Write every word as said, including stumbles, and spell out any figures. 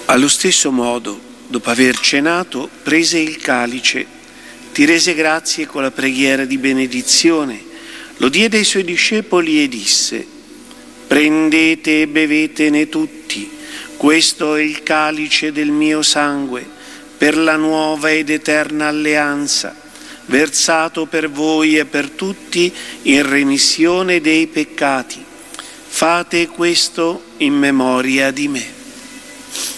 Allo stesso modo, dopo aver cenato, prese il calice, ti rese grazie con la preghiera di benedizione, lo diede ai suoi discepoli e disse: prendete e bevetene tutti, questo è il calice del mio sangue, per la nuova ed eterna alleanza, versato per voi e per tutti in remissione dei peccati. Fate questo in memoria di me.